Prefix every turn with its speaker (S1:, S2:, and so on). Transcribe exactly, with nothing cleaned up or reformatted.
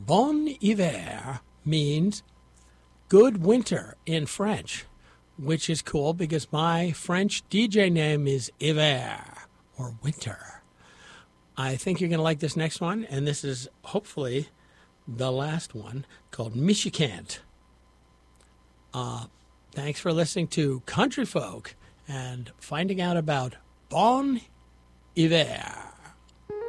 S1: Bon hiver means good winter in French, which is cool because my French D J name is Hiver, or winter. I think you're going to like this next one, and this is hopefully the last one, called Michikant. Uh, thanks for listening to Country Folk and finding out about Bon Hiver.